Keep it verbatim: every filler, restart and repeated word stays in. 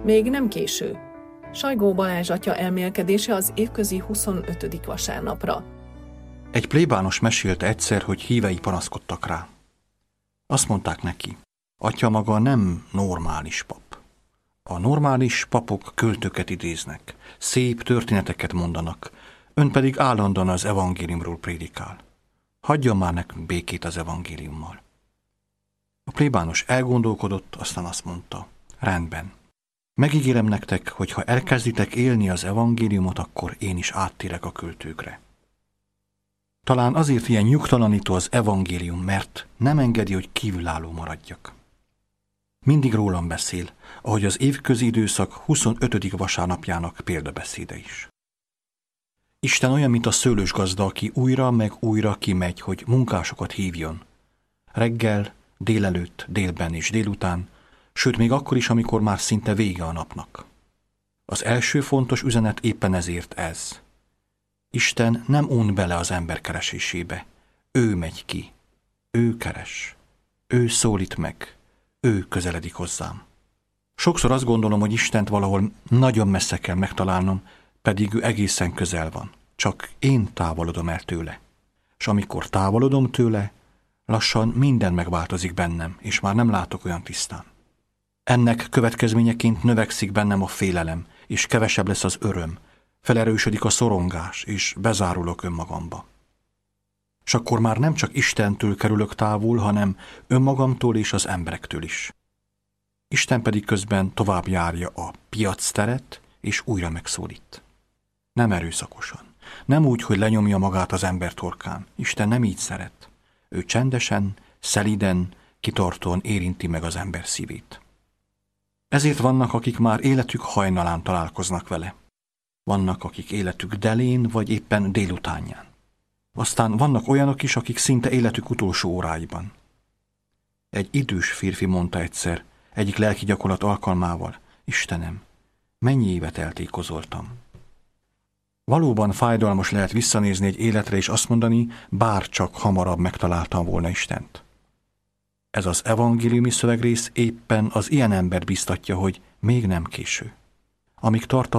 Még nem késő. Sajgó Balázs atya elmélkedése az évközi huszonötödik vasárnapra. Egy plébános mesélte egyszer, hogy hívei panaszkodtak rá. Azt mondták neki, atya maga nem normális pap. A normális papok költőket idéznek, szép történeteket mondanak, ön pedig állandóan az evangéliumról prédikál. Hagyjon már nekünk békét az evangéliummal. A plébános elgondolkodott, aztán azt mondta, rendben. Megígérem nektek, hogy ha elkezditek élni az evangéliumot, akkor én is áttérek a költőkre. Talán azért ilyen nyugtalanító az evangélium, mert nem engedi, hogy kívülálló maradjak. Mindig rólam beszél, ahogy az évközi időszak huszonötödik vasárnapjának példabeszéde is. Isten olyan, mint a szőlősgazda, aki újra meg újra kimegy, hogy munkásokat hívjon. Reggel, délelőtt, délben és délután, sőt még akkor is, amikor már szinte vége a napnak. Az első fontos üzenet éppen ezért ez. Isten nem un bele az ember keresésébe. Ő megy ki. Ő keres. Ő szólít meg. Ő közeledik hozzám. Sokszor azt gondolom, hogy Istent valahol nagyon messze kell megtalálnom, pedig ő egészen közel van. Csak én távolodom el tőle. És amikor távolodom tőle, lassan minden megváltozik bennem, és már nem látok olyan tisztán. Ennek következményeként növekszik bennem a félelem, és kevesebb lesz az öröm, felerősödik a szorongás, és bezárulok önmagamba. És akkor már nem csak Istentől kerülök távol, hanem önmagamtól és az emberektől is. Isten pedig közben tovább járja a piacteret, és újra megszólít. Nem erőszakosan, nem úgy, hogy lenyomja magát az ember torkán. Isten nem így szeret. Ő csendesen, szelíden, kitartóan érinti meg az ember szívét. Ezért vannak, akik már életük hajnalán találkoznak vele. Vannak, akik életük delén, vagy éppen délutánján. Aztán vannak olyanok is, akik szinte életük utolsó óráiban. Egy idős férfi mondta egyszer, egyik lelki gyakorlat alkalmával, Istenem, mennyi évet eltékozoltam. Valóban fájdalmas lehet visszanézni egy életre és azt mondani, bár csak hamarabb megtaláltam volna Istent. Ez az evangéliumi szövegrész éppen az ilyen ember biztatja, hogy még nem késő. Amíg tart